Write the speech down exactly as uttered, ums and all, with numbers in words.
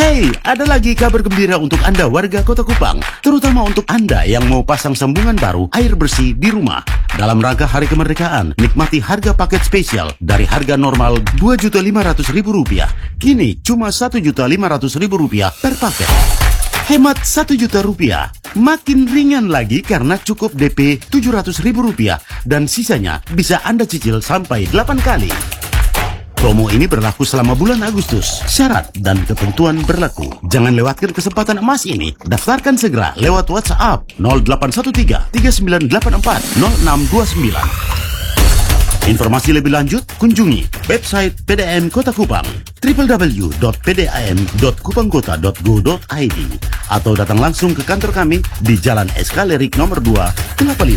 Hey, ada lagi kabar gembira untuk Anda warga Kota Kupang, terutama untuk Anda yang mau pasang sambungan baru air bersih di rumah. Dalam rangka Hari Kemerdekaan, nikmati harga paket spesial dari harga normal dua juta lima ratus ribu rupiah. Kini cuma satu juta lima ratus ribu rupiah per paket. Hemat satu juta rupiah. Makin ringan lagi karena cukup D P tujuh ratus ribu rupiah dan sisanya bisa Anda cicil sampai delapan kali. Promo ini berlaku selama bulan Agustus. Syarat dan ketentuan berlaku. Jangan lewatkan kesempatan emas ini. Daftarkan segera lewat WhatsApp nol delapan satu tiga tiga sembilan delapan empat nol enam dua sembilan. Informasi lebih lanjut, kunjungi website P D A M Kota Kupang w w w dot p d a m dot kupangkota dot go dot i d atau datang langsung ke kantor kami di Jalan Eskalerik nomor dua, Kelapa Lima.